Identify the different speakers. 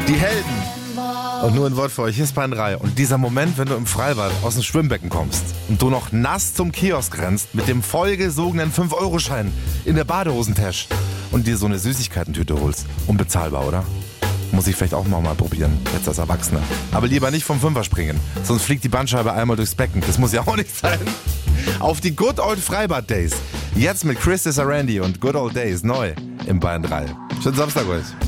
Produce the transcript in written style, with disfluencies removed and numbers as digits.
Speaker 1: Die Helden. Und nur ein Wort für euch, hier ist Bayern 3. Und dieser Moment, wenn du im Freibad aus dem Schwimmbecken kommst und du noch nass zum Kiosk rennst mit dem vollgesogenen 5-Euro-Schein in der Badehosentasche und dir so eine Süßigkeitentüte holst. Unbezahlbar, oder? Muss ich vielleicht auch mal probieren, jetzt als Erwachsener. Aber lieber nicht vom Fünfer springen, sonst fliegt die Bandscheibe einmal durchs Becken. Das muss ja auch nicht sein. Auf die Good Old Freibad Days. Jetzt mit Chris Randy und Good Old Days neu im Bayern 3. Schönen Samstag euch.